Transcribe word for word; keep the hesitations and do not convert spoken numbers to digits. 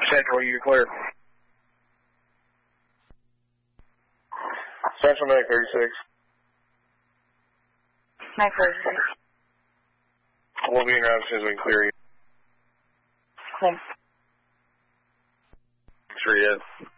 Central, you're clear. Central Medic thirty-six. Medic thirty-six. We'll be in ground as soon as we can clear you. Clear. Three, yeah.